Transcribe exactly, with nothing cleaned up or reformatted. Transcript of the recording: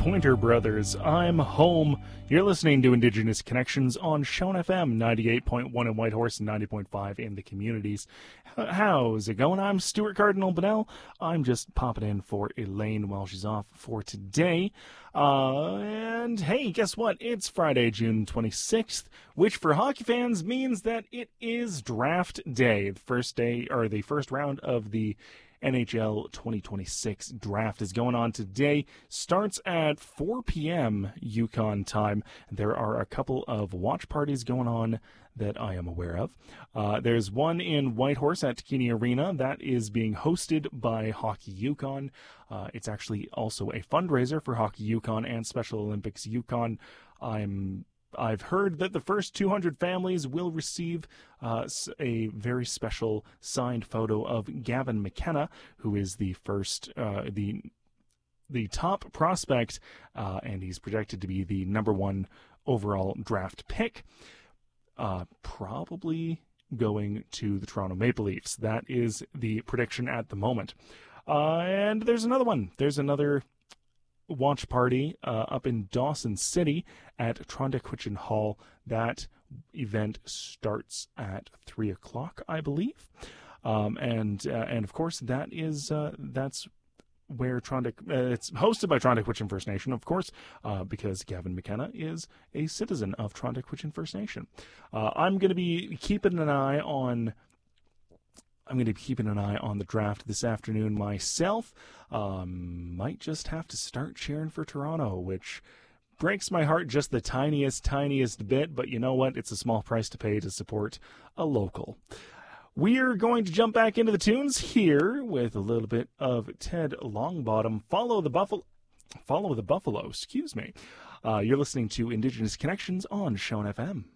Pointer Brothers, I'm home. You're listening to Indigenous Connections on Shone F M, ninety-eight point one in Whitehorse and ninety point five in the communities. How's it going? I'm Stuart Cardinal Bonnell. I'm just popping in for Elaine while she's off for today. Uh, and hey, guess what? It's Friday, June twenty-sixth, which for hockey fans means that it is draft day. The first day, or the first round of the N H L twenty twenty-six draft is going on today. Starts at four p.m. Yukon time. There are a couple of watch parties going on that I am aware of. Uh, there's one in Whitehorse at Takini Arena that is being hosted by Hockey Yukon. Uh, it's actually also a fundraiser for Hockey Yukon and Special Olympics Yukon. I'm I've heard that the first two hundred families will receive uh, a very special signed photo of Gavin McKenna, who is the first, uh, the the top prospect, uh, and he's projected to be the number one overall draft pick, uh, probably going to the Toronto Maple Leafs. That is the prediction at the moment. Uh, and there's another one. There's another watch party uh, up in Dawson City at Trondequitchin Hall. That event starts at three o'clock, I believe, um, and uh, and of course that is uh, that's where Trondic uh, it's hosted by Trondequitchin First Nation, of course, uh, because Gavin McKenna is a citizen of Trondequitchin First Nation. Uh, I'm going to be keeping an eye on. I'm going to be keeping an eye on the draft this afternoon myself. Um, might just have to start cheering for Toronto, which breaks my heart just the tiniest, tiniest bit. But you know what? It's a small price to pay to support a local. We're going to jump back into the tunes here with a little bit of Ted Longbottom. Follow the Buffalo. Follow the Buffalo, excuse me. Uh, you're listening to Indigenous Connections on Shone F M.